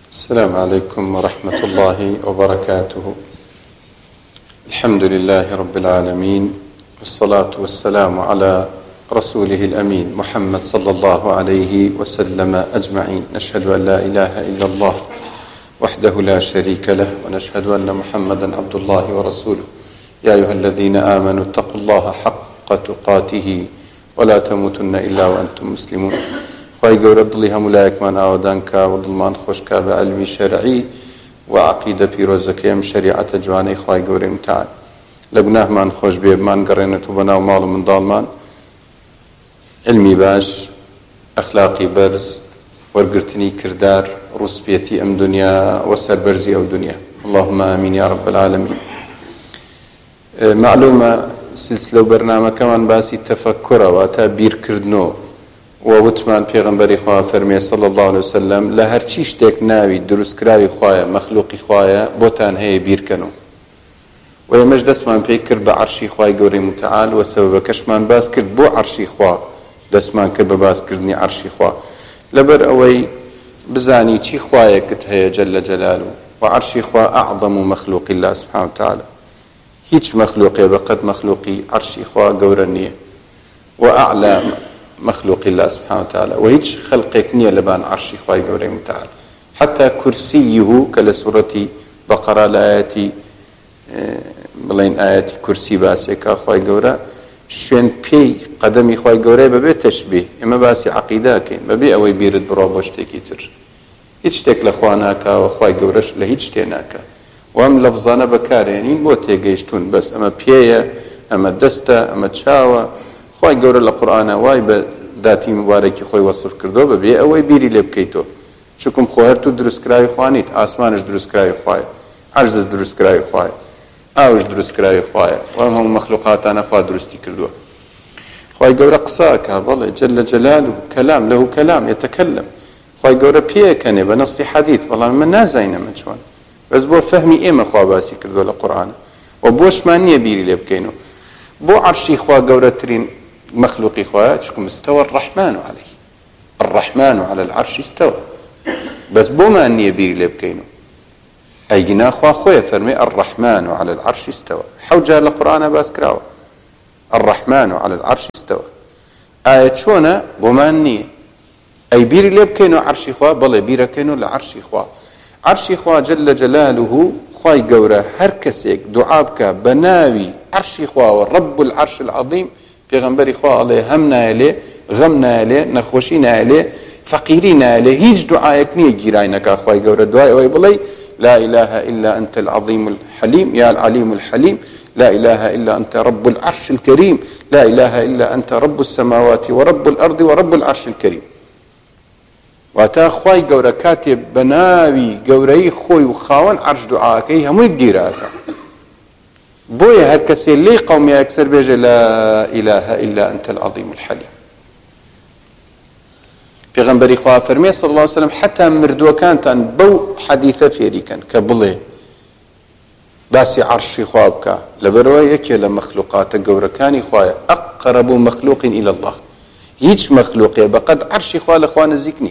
السلام عليكم ورحمة الله وبركاته. الحمد لله رب العالمين، والصلاة والسلام على رسوله الأمين محمد صلى الله عليه وسلم أجمعين. نشهد أن لا إله إلا الله وحده لا شريك له، ونشهد أن محمدا عبد الله ورسوله. يا أيها الذين آمنوا اتقوا الله حق تقاته ولا تموتن إلا وأنتم مسلمون. خواهی گەورە دڵی هەموو لایەکمان ئاوادان کا و دڵمان خۆشکا بە علمی شەرعی و عەقیدە پیرۆزەکەیم شەریعەتە جوانەی خواهی گەورەی متعال لە گوناهمان خۆش بێ بمان گەڕێنێت و بەناو ماڵ و منداڵمان علمی باش، ئەخلاقی بەرز، وەرگرتنی کردار، ڕووسپێتی ئەم دنیا و سەربەرزی ئەو دنیا. اللهم آمین یا رب العالمین. معلومە سلسلە و بەرنامەکەمان باسی تەفەککوڕەوە تا بیرکردنەوە و وتمان پێغەمبەری خوا فەرمێ صلی الله علیه وسلم لە هەرچی شتێک ناوی دروستکراوی خوایە، مەخلوقی خوایە، بۆتان هەیە بیرکەنەوە. و ئێمەش دەستمان پێی کرد بە عەرشی خوای گەورەی متعال و سەبەبەکەشمان باس کرد بۆ عەرشی خوا دەستمان کرد بە باسکردنی عەرشی خوا، لەبەر ئەوەی بزانی چی خوایەکت هەیە جەلە جەلالوه. و عەرشی خوا ئەعظەم مەخلوقی الله سبحانه وتعالى. هیچ مەخلوقێ بەقەد مەخلوقی عەرشی خوا گەورە نییە و ئەعلا مخلوق الله سبحانه وتعالى، وهيج خلقك نية لبان عرشي خواهي قوري متعال. حتى كرسيه كلا سورة بقرة لآياتي بلين آياتي كرسي باسيكا خواهي قورا شوين بي قدمي خواهي قوري ببي تشبيه اما باسي عقيدة كين ببي اوي بيرد برابوشتكي تر هيج تك لخواناكا وخواهي قورش لهيج تيناكا وام لفظانا بكارينين بو تيقيشتون بس اما بيايا اما دستا اما تشاوى خواهی گەورە لە قورئانە وای بە داتی مبارەکی خۆی وەصف کردو بەبێ ئەوەی بیری لێ بکەیتەوە، چونکم خۆ هەر تو دروستکراوی خوا نیت، ئاسمانش دروستکراوی خوایە، عەرزت دروستکراوی خوایە، ئاوش دروستکراوی خوایە و ئەم هەموو مەخلوقاتانە خوا دروستی کردووە. خواهی گەورە قسەکە بەڵێ جەلە جەلالوه، کەلام لەهو کەلام یەتەکەلم. خواهی گەورە پێیەکەنێ بە نەسی حەدیث، بەڵام من نازانینەمە چۆن، بەس بۆ فەهمی ئێمە خوا باسی کردووە لە قورئانە و بۆشمان نییە بیری لێ بکەینەوە. بۆ عەرشی خوا گەورەترین مخلوقي خواه شكم استوى الرحمن عليه، الرحمن على العرش استوى، بس بوما أني يبيري لبكينه أي جنا خواه فرمي الرحمن على العرش استوى. حوجها القرآن باس كراوة الرحمن على العرش استوى آية شونا بوما أني أي بيري لبكينه عرشي خواه بل بيركينه لعرشي خواه. عرشي خواه جل جلاله خواي قورة هركسيك دعابك بناوي عرشي خواه والرب العرش العظيم. پیغمبری خواه علیه هم نایله، غم نایله، نخوشی نایله، فقیری نایله، هیچ دعایک نیه گیرای نکا خواهی گوره دعای اوی بلی لا اله الا انت العظیم الحلیم یا العلیم الحلیم، لا اله الا انت رب العرش الكريم، لا اله الا انت رب السماوات ورب الارض ورب العرش الكريم. واتا خواهی گوره کاتب بناوی گورهی خوی و خاون عرش دعاکی هموی گیراتا بويا هكسي لي قومي أكثر بيجي لا إله إلا أنت العظيم الحليم. پیغمبری خواه فرمي صلى الله عليه وسلم حتى مردوه كانتان بو حديثة فيري كان كبلي باسي عرشي خواه بكا لبروا يكي لمخلوقات قوركاني خواه أقرب مخلوق إلى الله. هيج مخلوق بقد عرشي خواه لخواه نزيكني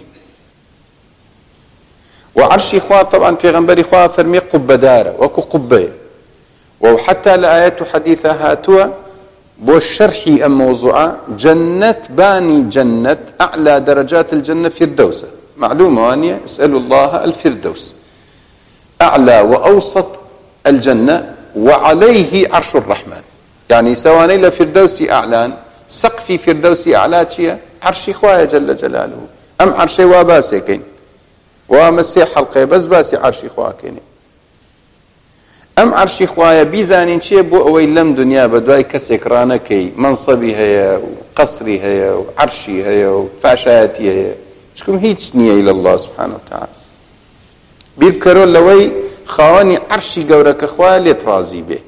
وعرشي خواه طبعا پیغمبری خواه فرمي قبة دارة وكو قبة وحتى الآيات حديثة هاتوا بو الشرحي الموضوع جنة باني جنة أعلى درجات الجنة فردوس. معلومة وانية اسألوا الله الفردوس أعلى وأوسط الجنة وعليه عرش الرحمن، يعني سواني لفردوسي أعلان سقفي فردوسي أعلى شيء عرشي خوايا جل جلاله. أم عرشي واباسي كين ومسيح حلقي بس باسي عرشي خوايا كين. ام عرشي خوايا بيزانين چه بو اوي لم دنيا بدواي كسك رانكي منصبي هيا وقصري هيا وعرشي هيا وفاشاتي هيا شكم هيج نية الى الله سبحانه وتعالى. بيبكرون لوي خاواني عرشي قورك اخوة ليترازي به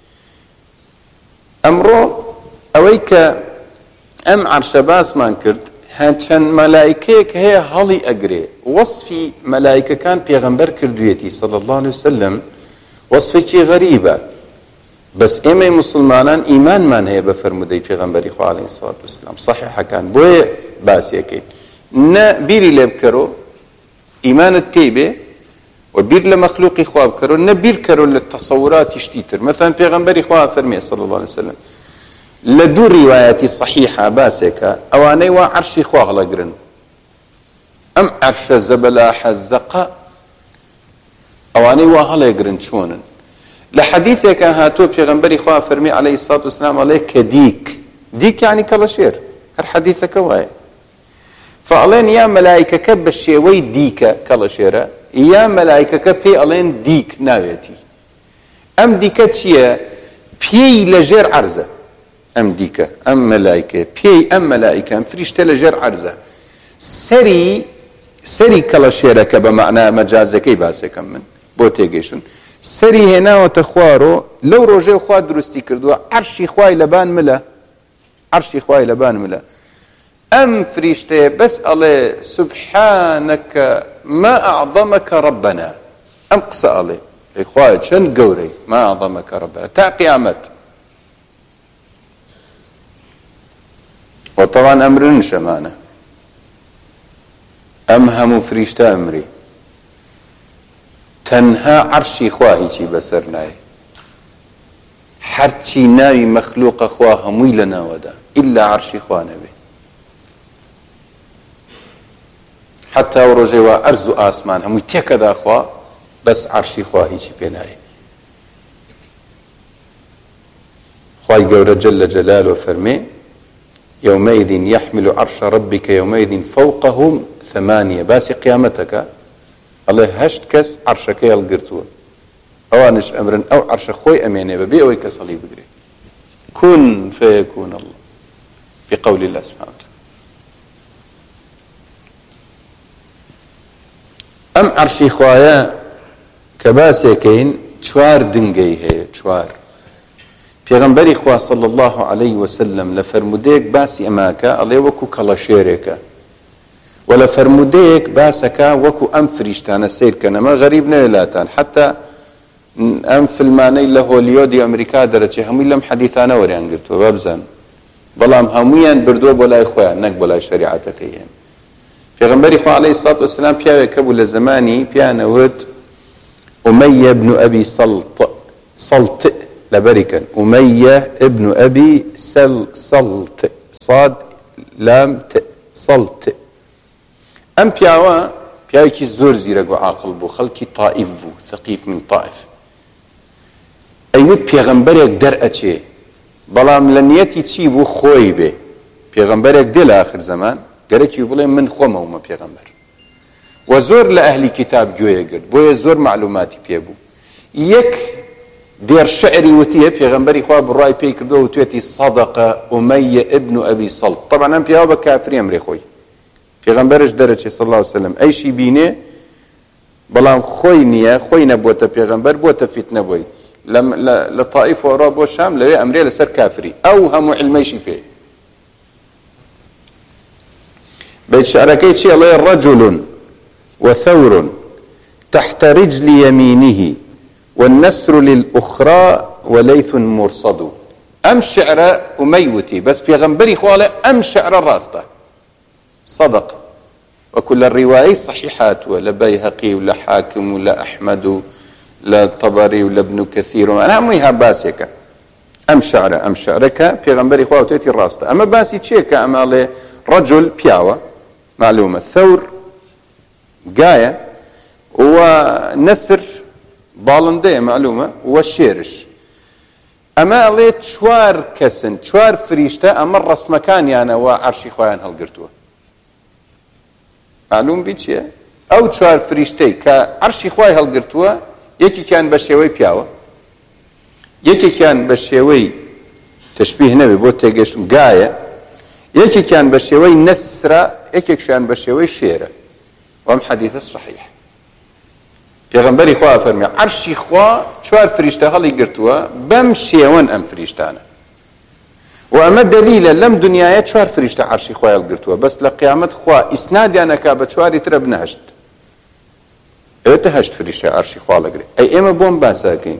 امرو اويك ام عرش باس ما انكرت هاتشان ملائكيك هي هالي اقري وصفي ملائكة كان بيغمبر كردويتي صلى الله عليه وسلم وصفك غريبة، بس إما مسلمان إيمان من هي بفرمودي پیغمبري خو عليه الصلاة والسلام صحيح كان بوي باسي كين نا بيري لبكرو إيمانت بيبه وبير لمخلوقي خواب كرو نبير كرو للتصورات يشتيتر. مثلا پیغمبري خواب فرمي صلى الله عليه وسلم لدو رواياتي صحيحة باسكا اواني وعرشي خواه لقرن ام عرش زبلا حزقا اواني وهلا يقرن شونن لحديثك هاتو پیغمبري خواه فرمي عليه الصلاة والسلام عليه كديك ديك يعني كالشير هر حديثك واي فالين يا ملائكة كبشيوي ديك كالشيرة يا ملائكة كبي الين ديك ناويتي ام ديكة چيه بي لجير عرزة ام ديكة ام ملائكة بي ام ملائكة ام فريشتة لجير عرزة سري كالشيرة كبمعنى مجازكي باسكا من بوتيجيشن سري هنا وتخوارو لو روجي خواه درستي كردوا عرشي خواهي لبان ملا ام فريشته بس الله سبحانك ما اعظمك ربنا ام قصة الله اخوائي شن قوري ما اعظمك ربنا تا قيامت وطبعا امرن شمانه امهم فريشته امري تنها عرشي خواهي چي بسرناي هرچی ناوی مخلوق خواه هموی لناودا إلا عرشی خواه نبی حتى ورجي وأرز آسمان هموی تيكدا خواه بس عرشی خواه هیچی پینایی خواهی قول جل جلاله فرمي يومئذ يحمل عرش ربك يومئذ فوقهم 8 باسي قيامتك الله هشت كس عرشك يلقرتون اوانش امرن او عرش خوي امينه ببي او كسلي بدري كن فيكون الله بقول الله سبحانه وتعالى ام عرشي خوايا كباسكين چوار دنگي هي چوار پیغمبري خوا صلى الله عليه وسلم لفرموديك باسي اماكا الله وكو كلاشيريكا ولا فرموديك باسكا وكو ام فريشتانا سير كنما غريب نيلاتان حتى ام فيلماني له هوليودي امريكا درچه همي لم حديثانا وريان قرتو بابزان بلام هميان بردو بولاي خويا نك بولاي شريعتك ايام پیغمبري خو عليه الصلاه والسلام بيا كبو لزماني بيا نود اميه ابن ابي سلط لبركن اميه ابن ابي سلط صاد لام ت سلط ام بيا كي زور زيرق وعاقل بو خلقي طائف بو ثقيف من طائف ايوت پیغمبرك درأچه بلام لنيتي چي بو خوي به پیغمبرك دل آخر زمان گرچي بولي من خوما وما پیغمبر وزور لأهل كتاب جوية قرد بوية زور معلوماتي بيبو يك دير شعري وتيه پیغمبري خواه بالرأي بي كردو وتويتي صدق أمية ابن أبي سلط طبعا هم بيها بكافري امري خوي پیغمبرش درچه صلى الله عليه وسلم اي شي بينه بلام خوي نيه خوي نبوته پیغمبر بوته فتنه بوي لطائف وراب والشام لوي امري لسر كافري او هم علمي شي فيه بيت شعركي شي الله رجل وثور تحت رجل يمينه والنسر للأخرى وليث مرصد ام شعر اميوتي بس پیغمبري خواله ام شعر راسته صدق وكل الرواية صحيحات ولا بيهقي ولا حاكم ولا أحمد ولا طبري ولا ابن كثير أنا أميها باسيكا أم شعرك في غنبري خواه وتيتي الراسطة أما باسي تشيكا أما لي رجل بياوة معلومة ثور قاية ونسر بالندية معلومة وشيرش أما لي تشوار كسن تشوار فريشتا أما الرس مكان يعني وعرشي خوان هالقرتوه معلوم بي چیه؟ او چوار فريشتي كعرشي خواهي هلقرتوا يكي كان بشيوي بياوة يكي كان بشيوي تشبيه نبي بو تيجيش قاية يكي كان بشيوي نسرة يكي كان بشيوي شيرة وهم حديث الصحيح پیغمبري خواه فرمي عرشي خواه چوار فريشتا هلقرتوا بمشيوان ام فريشتانا وأما دليل لم دنيايا شوار فريشتا عرشي خواه القرتوا بس لقيامت خواه إسناد أنا كابت شواري ترى بنهشت تهشت فريشتا عرشي خواه القري أي إما بوم باساكين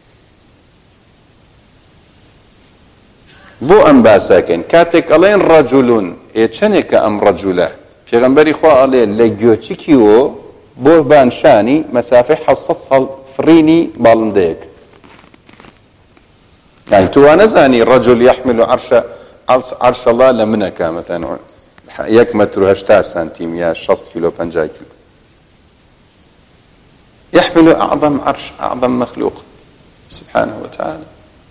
بو أم باساكين كاتك ألين رجلون چنك أم رجله پیغمبري خواه ألين لجوچي كيو بۆ بانشانی مەسافەی 700 ساڵ فرینی باڵندەیەک. يعني تو نزاني رجل يحمل عرش الله لمنك مثلا 1 متر و 80 سنتيم يا 60 كيلو 50 كيلو، يحمل أعظم عرش أعظم مخلوق سبحانه وتعالى.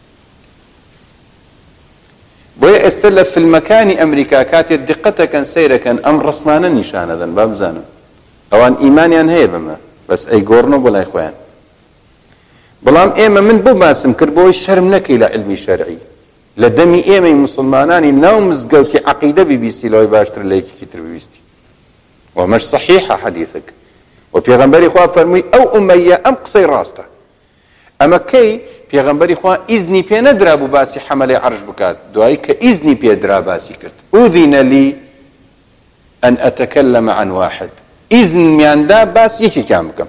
بوي استلف في المكان أمريكا كاتي دقتك كان سيرة كان أمر رسمانا نشانا ذن باب زانا أوان إيمانيان هي بما بس أي قورنو بلا إخوان بلام إيما من بو باسم كربوي الشرم نكي لعلمي شرعي لدمي إيما مسلماناني ناو مزقو كي عقيدة بيبيستي لو باشتر ليكي كتر بيبيستي ومش صحيحة حديثك وبيغنبري خواه فرمي أو أمية أم قصي راسته أما كي بيغنبري خواه إذني بي ندرابو باسي حملي عرش بكات دعاي كإذني بي دراباسي كرت أذن لي أن أتكلم عن واحد إذن ميان دا باس يكي كامكم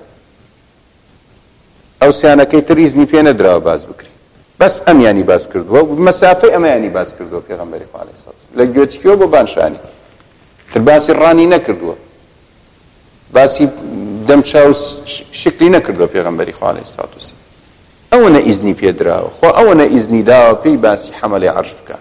أو سيانا كي تريزني بي ندرابو باس بكري بس أم يعني باس كردوا بمسافة أم يعني باس كردوا بيغنبري خواه عليه الصلاة والسلام لقيوتي كيو ببانشاني ترباسي الراني نكردوا باسي دم چاوس شكلي نكردوا بيغنبري خواه عليه الصلاة والسلام أونا إذني بيدراو خو أونا إذني داو بي باسي حملي عرش بكان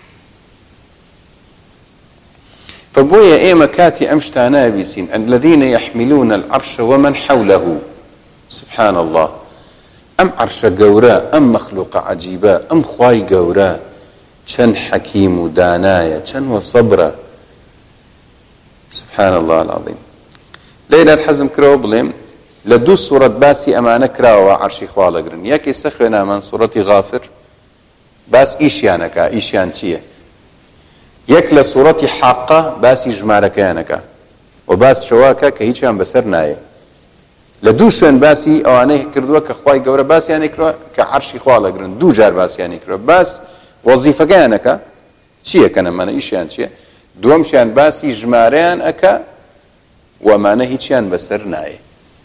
فبويا إيما كاتي أمشتانا بيسين الذين يحملون العرش ومن حوله سبحان الله أم عرش قورا أم مخلوق عجيبا أم خواي قورا چن حكيم ودانايا چن وصبرا سبحان الله العظيم. ليلة الحزم كراو بليم لدو سورة باسي أمانة كراوة عرشي خوالقرن يكي سخونا من سورة غافر باس إيشيانكا إيشيان چيه يك لسورة حاقة باسي جماركيانكا وباس شواكا كهيشان بسرناي لدوشن باسي أوانيه كردوا كخواي قورا باسي يعني كروا كعرشي خوالقرن دو جار باسي يعني كروا باس وظيفة كيانكا چيه كان أمانة إيشيان چيه دومشان باسي جماريان أكا وأمانة هيشان بسرناي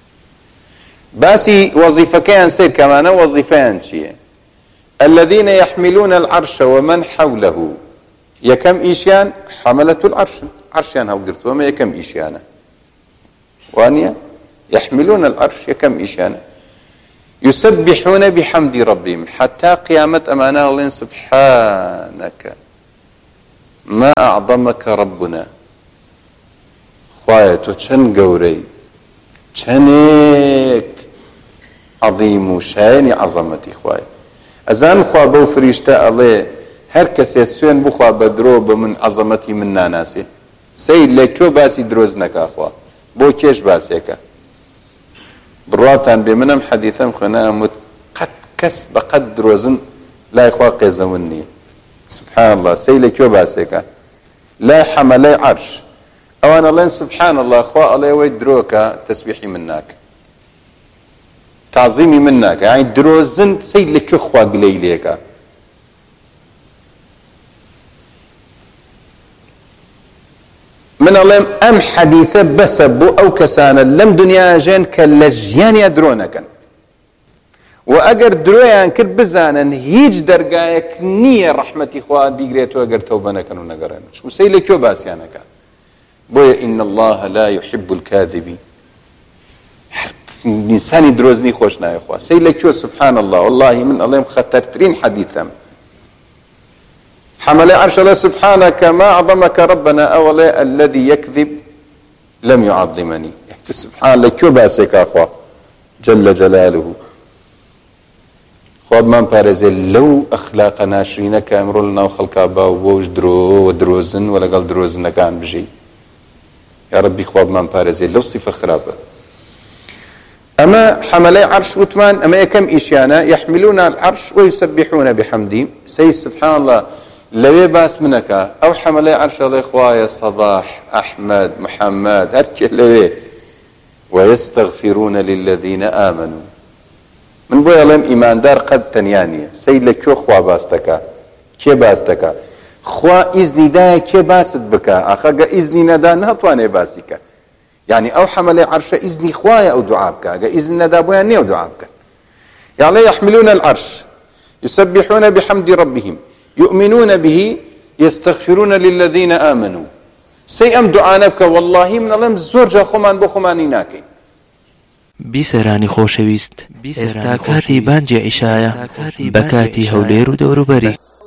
باسي وظيفتين سير كمان وظيفان شيء الذين يحملون العرش ومن حوله يكم إيشان حملة العرش عرشان هاو قرتوا ما يكم إيشانا وانيا يحملون العرش يكم إيشانا يسبحون بحمد ربهم حتى قيامة أمانة الله سبحانك ما أعظمك ربنا خوايتو چن قوري چنك عظيم وشاني عظمتي خواي أزان خوا بو فريشتا الله هر كسي سوين بخوا بدرو بمن عظمتي من ناناسي سيد لكو باسي دروز نكا خوا بو كيش باسيكا برواتان بمنم حديثا خنا قد كس بقد دروزن لا يخوا قيزمني سبحان الله سيد لكو باسيكا لا حملي عرش أوان الله سبحان الله خوا الله ويدروكا تسبيحي منك تعظيمي منك يعني دروزن سيد لك خوا قليليكا من الله أم حديثة بسبو أو كسانا لم دنيا جين كاللجيان يدرونكا وأجر درويان كر بزانا هيج درقايك نية رحمتي خوا بيقريتو أجر توبانكا ونقران شو سيد لك باسيانكا بويا إن الله لا يحب الكاذبين إنساني دروزني خوشنا يا أخوة سيلك سبحان الله والله من الله خطرترين حديثا حمل عرش الله سبحانك ما أعظمك ربنا أولا الذي يكذب لم يعظمني سبحان لك باسك يا أخوة جل جلاله خود من بارزل لو أخلاق ناشرينك أمر لنا وخلقا باو بوش درو ودروزن ولا قال دروزن كان بجي يا ربي خواب من بارزل لو صفة خرابة أما حملي عرش وثمان أما كم إيشانا يحملون العرش ويسبحون بحمده سي سبحان الله لو باس منك أو حملي عرش الله إخوة صباح أحمد محمد هركي لو ويستغفرون للذين آمنوا من بويا لهم إيمان دار قد تنيانية سيد لك شو خوا باستكا كي باستكا خوا إذني دا كي باست بكا أخاق إذني ندا نهطواني باسكا يعني أو حمل عرش إذني خوايا أو دعابك إذن ندا بويا نيو دعابك يعني يحملون العرش يسبحون بحمد ربهم يؤمنون به يستغفرون للذين آمنوا سي أم دعانبك والله من الله زورجا خمان بو خماني ناكي بیسەرانی خۆشەویست، ئێستا کاتی بانگی عیشایە بە کاتی هەولێر و دەوروبەری.